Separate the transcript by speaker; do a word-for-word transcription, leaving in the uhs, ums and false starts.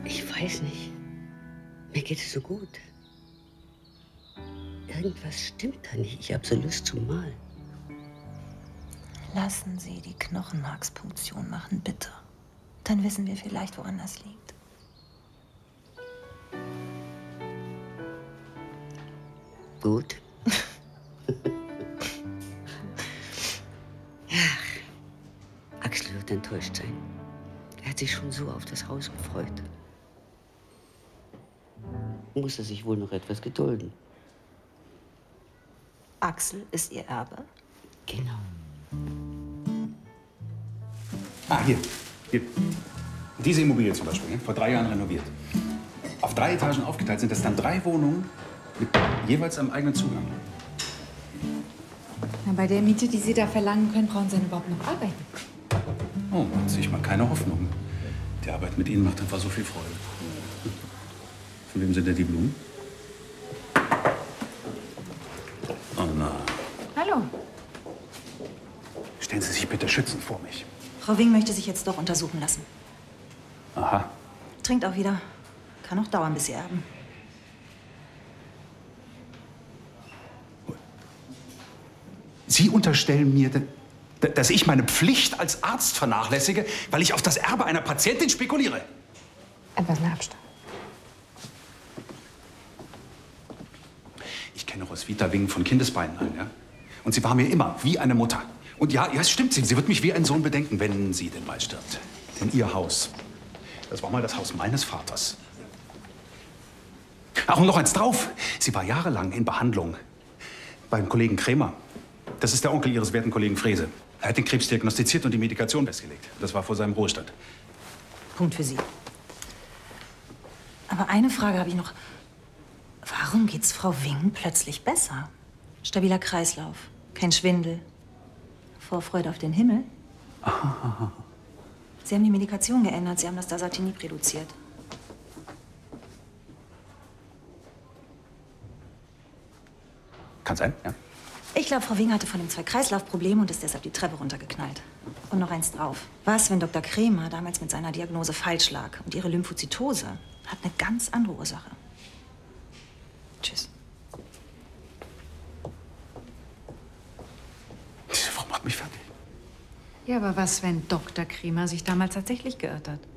Speaker 1: Ich weiß nicht. Mir geht es so gut. Irgendwas stimmt da nicht. Ich habe so Lust zu malen.
Speaker 2: Lassen Sie die Knochenmarkspunktion machen, bitte. Dann wissen wir vielleicht, woran das liegt.
Speaker 1: Gut. Ach, Axel wird enttäuscht sein. Er hat sich schon so auf das Haus gefreut. Muss er sich wohl noch etwas gedulden.
Speaker 2: Axel ist Ihr Erbe?
Speaker 1: Genau.
Speaker 3: Ah, hier. hier. Diese Immobilie zum Beispiel, ne? Vor drei Jahren renoviert. Auf drei Etagen aufgeteilt sind das dann drei Wohnungen mit jeweils einem eigenen Zugang.
Speaker 4: Na, bei der Miete, die Sie da verlangen können, brauchen Sie überhaupt noch arbeiten.
Speaker 3: Oh, macht sich mal keine Hoffnung. Die Arbeit mit Ihnen macht einfach so viel Freude. Von wem sind denn die Blumen? Oh na.
Speaker 4: Hallo.
Speaker 3: Stellen Sie sich bitte schützend vor mich.
Speaker 2: Frau Wing möchte sich jetzt doch untersuchen lassen.
Speaker 3: Aha.
Speaker 2: Trinkt auch wieder. Kann auch dauern, bis Sie erben.
Speaker 3: Sie unterstellen mir, dass ich meine Pflicht als Arzt vernachlässige, weil ich auf das Erbe einer Patientin spekuliere.
Speaker 4: Etwas mehr Abstand.
Speaker 3: Ich kenne Roswitha Wing von Kindesbeinen an, ja? Und sie war mir immer wie eine Mutter. Und ja, ja, es stimmt, sie, sie wird mich wie ein Sohn bedenken, wenn sie denn mal stirbt. Denn ihr Haus, das war mal das Haus meines Vaters. Ach, und noch eins drauf. Sie war jahrelang in Behandlung beim Kollegen Krämer. Das ist der Onkel Ihres werten Kollegen Frese. Er hat den Krebs diagnostiziert und die Medikation festgelegt. Das war vor seinem Ruhestand.
Speaker 2: Punkt für Sie. Aber eine Frage habe ich noch. Warum geht's Frau Wing plötzlich besser? Stabiler Kreislauf, kein Schwindel. Vorfreude auf den Himmel? Sie haben die Medikation geändert. Sie haben das Dasatinib reduziert.
Speaker 3: Kann sein, ja.
Speaker 2: Ich glaube, Frau Wing hatte von dem zwei Kreislaufprobleme und ist deshalb die Treppe runtergeknallt. Und noch eins drauf. Was, wenn Doktor Krämer damals mit seiner Diagnose falsch lag und ihre Lymphozytose hat eine ganz andere Ursache? Tschüss.
Speaker 3: Diese Frau macht mich fertig.
Speaker 4: Ja, aber was, wenn Doktor Krämer sich damals tatsächlich geirrt hat?